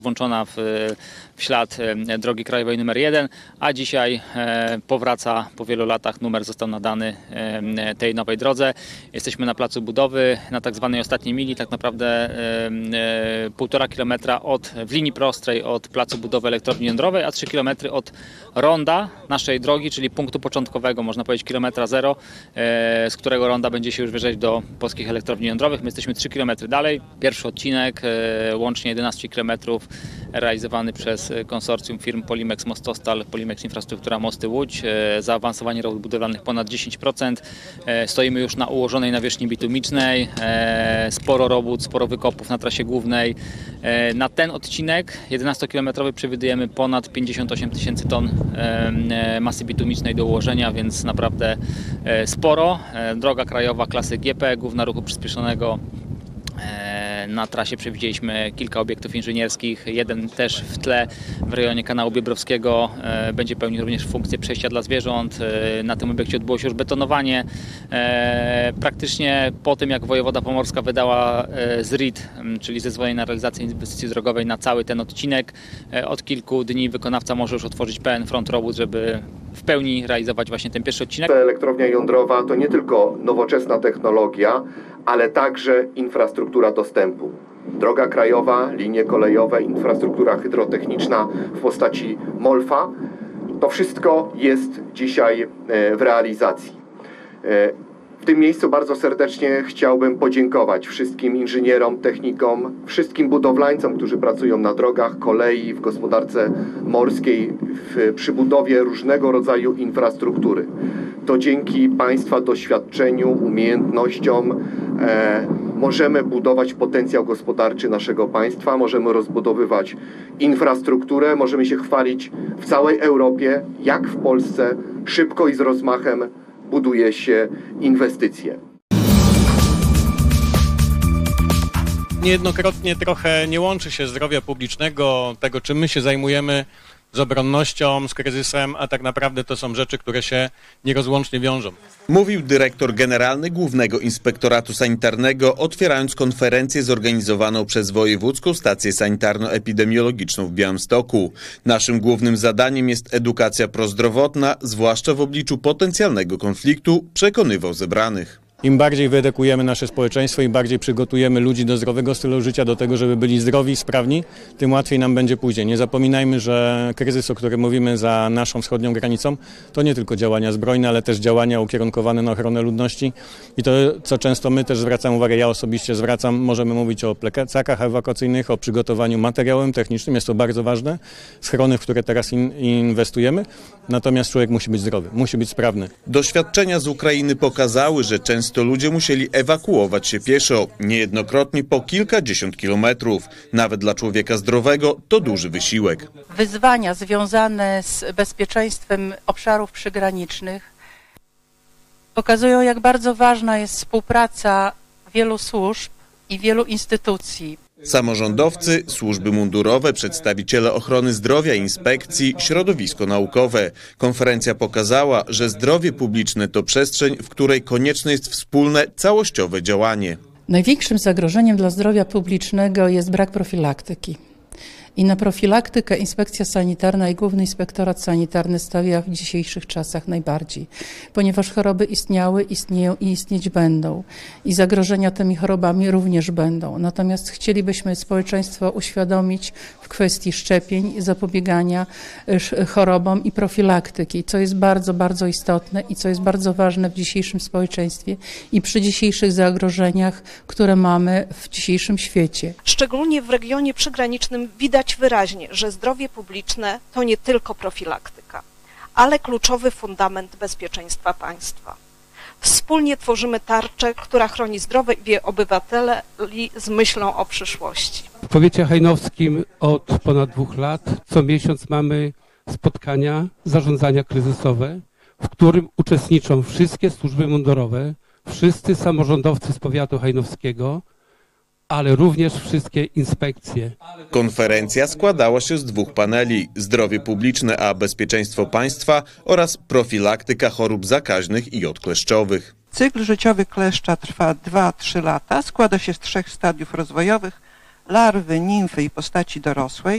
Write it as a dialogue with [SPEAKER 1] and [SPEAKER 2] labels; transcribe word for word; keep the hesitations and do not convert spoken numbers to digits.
[SPEAKER 1] włączona w, w ślad drogi krajowej numer jeden, a dzisiaj powraca po wielu latach, numer został nadany tej nowej drodze. Jesteśmy na placu budowy, na tak zwanej ostatniej mili, tak naprawdę półtora kilometra od, w linii prostej od placu budowy elektrowni jądrowej, a trzy kilometry od ronda naszej drogi, czyli punktu początkowego, można powiedzieć kilometra zero, z którego ronda będzie się już wjeżdżać do polskich elektrowni jądrowych. My jesteśmy trzy kilometry dalej. Pierwszy odcinek, łącznie jedenaście kilometrów, realizowany przez konsorcjum firm Polimex Mostostal, Polimex Infrastruktura Mosty Łódź. Zaawansowanie robót budowlanych ponad dziesięć procent. Stoimy już na ułożonej nawierzchni bitumicznej. Sporo robót, sporo wykopów na trasie głównej. Na ten odcinek jedenastokilometrowy przewidujemy ponad pięćdziesiąt osiem tysięcy ton masy bitumicznej do ułożenia, więc naprawdę sporo. Droga krajowa klasy G P, główna ruchu przyspieszonego. Na trasie przewidzieliśmy kilka obiektów inżynierskich, jeden też w tle w rejonie kanału Biebrowskiego będzie pełnił również funkcję przejścia dla zwierząt. Na tym obiekcie odbyło się już betonowanie. Praktycznie po tym, jak wojewoda pomorska wydała Z R I D, czyli zezwolenie na realizację inwestycji drogowej na cały ten odcinek, od kilku dni wykonawca może już otworzyć pełen front robót, żeby w pełni realizować właśnie ten pierwszy odcinek.
[SPEAKER 2] Elektrownia jądrowa to nie tylko nowoczesna technologia, ale także infrastruktura dostępu. Droga krajowa, linie kolejowe, infrastruktura hydrotechniczna w postaci MOLFA. To wszystko jest dzisiaj w realizacji. W tym miejscu bardzo serdecznie chciałbym podziękować wszystkim inżynierom, technikom, wszystkim budowlańcom, którzy pracują na drogach, kolei, w gospodarce morskiej, w, przy budowie różnego rodzaju infrastruktury. To dzięki Państwa doświadczeniu, umiejętnościom e, możemy budować potencjał gospodarczy naszego państwa, możemy rozbudowywać infrastrukturę, możemy się chwalić w całej Europie, jak w Polsce szybko i z rozmachem buduje się inwestycje.
[SPEAKER 3] Niejednokrotnie trochę nie łączy się zdrowia publicznego, tego czym my się zajmujemy, z obronnością, z kryzysem, a tak naprawdę to są rzeczy, które się nierozłącznie wiążą.
[SPEAKER 4] Mówił dyrektor generalny Głównego Inspektoratu Sanitarnego, otwierając konferencję zorganizowaną przez Wojewódzką Stację Sanitarno-Epidemiologiczną w Białymstoku. Naszym głównym zadaniem jest edukacja prozdrowotna, zwłaszcza w obliczu potencjalnego konfliktu, przekonywał zebranych.
[SPEAKER 3] Im bardziej wyedukujemy nasze społeczeństwo, im bardziej przygotujemy ludzi do zdrowego stylu życia, do tego, żeby byli zdrowi, sprawni, tym łatwiej nam będzie później. Nie zapominajmy, że kryzys, o którym mówimy za naszą wschodnią granicą, to nie tylko działania zbrojne, ale też działania ukierunkowane na ochronę ludności. I to, co często my też zwracamy uwagę, ja osobiście zwracam, możemy mówić o plecakach ewakuacyjnych, o przygotowaniu materiałem technicznym, jest to bardzo ważne, schrony, w które teraz in, inwestujemy, natomiast człowiek musi być zdrowy, musi być sprawny.
[SPEAKER 4] Doświadczenia z Ukrainy pokazały, że często to ludzie musieli ewakuować się pieszo, niejednokrotnie po kilkadziesiąt kilometrów. Nawet dla człowieka zdrowego to duży wysiłek.
[SPEAKER 5] Wyzwania związane z bezpieczeństwem obszarów przygranicznych pokazują, jak bardzo ważna jest współpraca wielu służb i wielu instytucji.
[SPEAKER 4] Samorządowcy, służby mundurowe, przedstawiciele ochrony zdrowia, inspekcji, środowisko naukowe. Konferencja pokazała, że zdrowie publiczne to przestrzeń, w której konieczne jest wspólne, całościowe działanie.
[SPEAKER 6] Największym zagrożeniem dla zdrowia publicznego jest brak profilaktyki. I na profilaktykę Inspekcja Sanitarna i Główny Inspektorat Sanitarny stawia w dzisiejszych czasach najbardziej, ponieważ choroby istniały, istnieją i istnieć będą. I zagrożenia tymi chorobami również będą. Natomiast chcielibyśmy społeczeństwo uświadomić w kwestii szczepień, zapobiegania chorobom i profilaktyki, co jest bardzo, bardzo istotne i co jest bardzo ważne w dzisiejszym społeczeństwie i przy dzisiejszych zagrożeniach, które mamy w dzisiejszym świecie.
[SPEAKER 7] Szczególnie w regionie przygranicznym widać wyraźnie, że zdrowie publiczne to nie tylko profilaktyka, ale kluczowy fundament bezpieczeństwa państwa. Wspólnie tworzymy tarczę, która chroni zdrowie obywateli z myślą o przyszłości.
[SPEAKER 8] W powiecie hajnowskim od ponad dwóch lat co miesiąc mamy spotkania zarządzania kryzysowe, w którym uczestniczą wszystkie służby mundurowe, wszyscy samorządowcy z powiatu hajnowskiego, ale również wszystkie inspekcje.
[SPEAKER 4] Konferencja składała się z dwóch paneli: zdrowie publiczne a bezpieczeństwo państwa oraz profilaktyka chorób zakaźnych i odkleszczowych.
[SPEAKER 9] Cykl życiowy kleszcza trwa dwa trzy lata, składa się z trzech stadiów rozwojowych: larwy, nimfy i postaci dorosłej